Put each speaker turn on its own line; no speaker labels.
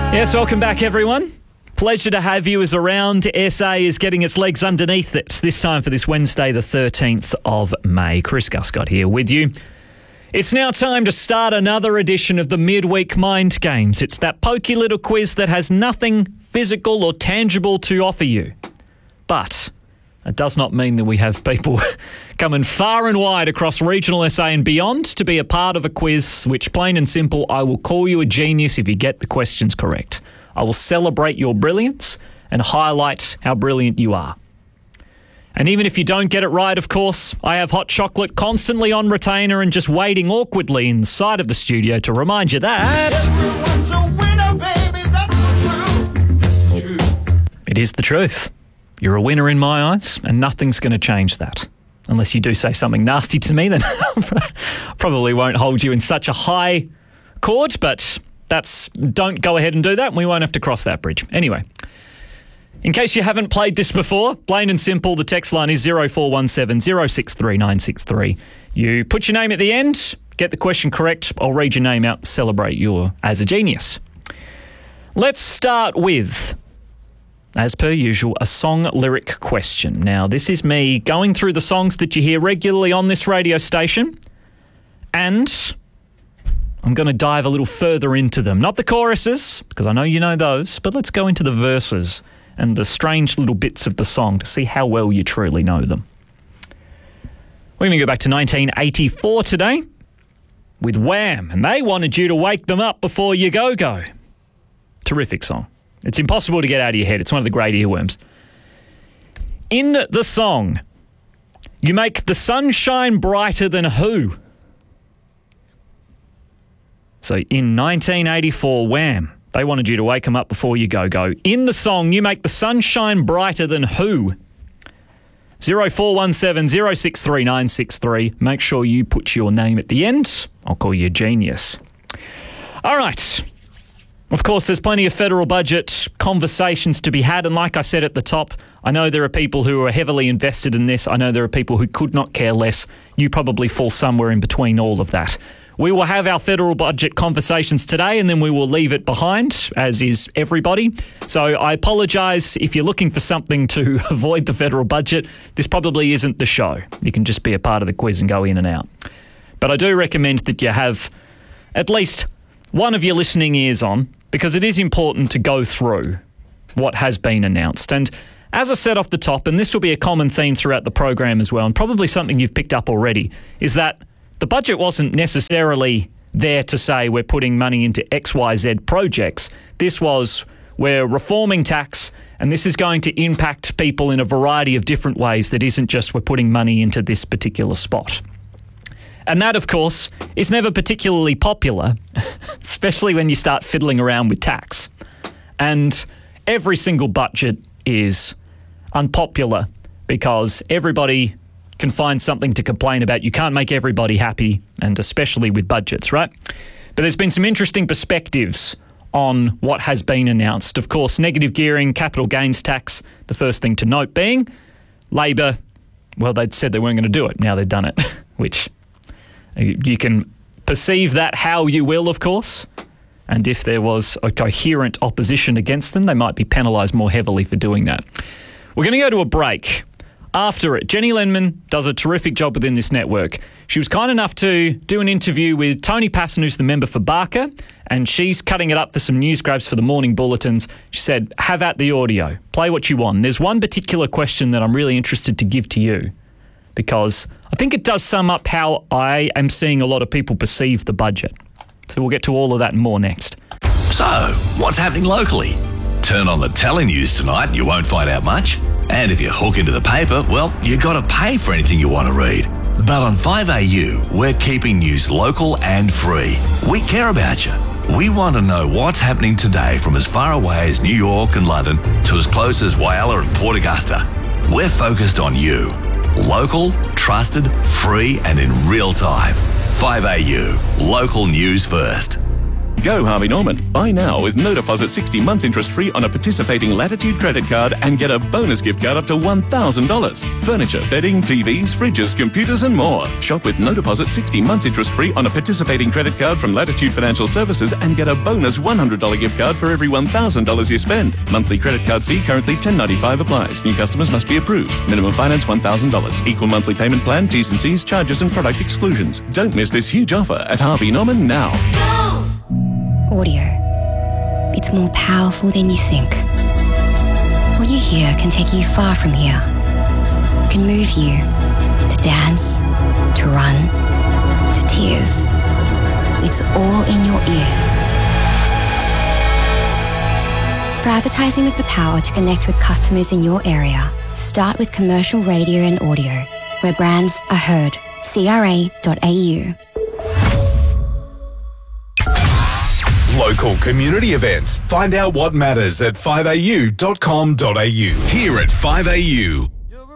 Yes, welcome back, everyone. Pleasure to have you as Around SA is getting its legs underneath it, this time for this Wednesday, the 13th of May. Chris Guscott here with you. It's now time to start another edition of the Midweek Mind Games. It's that pokey little quiz that has nothing physical or tangible to offer you. But it does not mean that we have people coming far and wide across regional SA and beyond to be a part of a quiz which, plain and simple, I will call you a genius if you get the questions correct. I will celebrate your brilliance and highlight how brilliant you are. And even if you don't get it right, of course, I have hot chocolate constantly on retainer and just waiting awkwardly inside of the studio to remind you that everyone's a winner, baby. That's the truth. It is the truth. You're a winner in my eyes, and nothing's going to change that. Unless you do say something nasty to me, then probably won't hold you in such a high chord, but don't go ahead and do that, and we won't have to cross that bridge. Anyway, in case you haven't played this before, plain and simple, the text line is 0417 063 963. You put your name at the end, get the question correct, I'll read your name out, celebrate you as a genius. Let's start with, as per usual, a song lyric question. Now, this is me going through the songs that you hear regularly on this radio station, and I'm going to dive a little further into them. Not the choruses, because I know you know those, but let's go into the verses and the strange little bits of the song to see how well you truly know them. We're going to go back to 1984 today with Wham! And they wanted you to wake them up before you go-go. Terrific song. It's impossible to get out of your head. It's one of the great earworms. In the song, you make the sun shine brighter than who? So in 1984, Wham! They wanted you to wake them up before you go-go. In the song, you make the sun shine brighter than who? 0417 063 963. Make sure you put your name at the end. I'll call you a genius. All right. Of course, there's plenty of federal budget conversations to be had, and like I said at the top, I know there are people who are heavily invested in this. I know there are people who could not care less. You probably fall somewhere in between all of that. We will have our federal budget conversations today, and then we will leave it behind, as is everybody. So I apologise if you're looking for something to avoid the federal budget. This probably isn't the show. You can just be a part of the quiz and go in and out. But I do recommend that you have at least one of your listening ears on, because it is important to go through what has been announced. And as I said off the top, and this will be a common theme throughout the program as well, and probably something you've picked up already, is that the budget wasn't necessarily there to say we're putting money into XYZ projects. This was, we're reforming tax, and this is going to impact people in a variety of different ways that isn't just we're putting money into this particular spot. And that, of course, is never particularly popular, especially when you start fiddling around with tax. And every single budget is unpopular because everybody can find something to complain about. You can't make everybody happy, and especially with budgets, right? But there's been some interesting perspectives on what has been announced. Of course, negative gearing, capital gains tax, the first thing to note being Labor, well, they'd said they weren't going to do it. Now they've done it, which you can perceive that how you will, of course. And if there was a coherent opposition against them, they might be penalised more heavily for doing that. We're going to go to a break. After it, Jenny Lenman does a terrific job within this network. She was kind enough to do an interview with Tony Passon, who's the member for Barker, and she's cutting it up for some news grabs for the morning bulletins. She said, have at the audio. Play what you want. There's one particular question that I'm really interested to give to you, because I think it does sum up how I am seeing a lot of people perceive the budget. So we'll get to all of that and more next.
So, what's happening locally? Turn on the telenews tonight and you won't find out much. And if you hook into the paper, well, you got to pay for anything you want to read. But on 5AU, we're keeping news local and free. We care about you. We want to know what's happening today from as far away as New York and London to as close as Whyalla and Port Augusta. We're focused on you. Local, trusted, free and in real time. 5AU, local news first.
Go Harvey Norman. Buy now with no deposit 60 months interest free on a participating Latitude credit card and get a bonus gift card up to $1,000. Furniture, bedding, TVs, fridges, computers and more. Shop with no deposit 60 months interest free on a participating credit card from Latitude Financial Services and get a bonus $100 gift card for every $1,000 you spend. Monthly credit card fee currently $10.95 applies. New customers must be approved. Minimum finance $1,000. Equal monthly payment plan, T's and C's, charges and product exclusions. Don't miss this huge offer at Harvey Norman now.
Audio. It's more powerful than you think. What you hear can take you far from here. It can move you to dance, to run, to tears. It's all in your ears. For advertising with the power to connect with customers in your area, start with commercial radio and audio, where brands are heard. CRA.au.
Local community events. Find out what matters at 5au.com.au. Here at 5AU.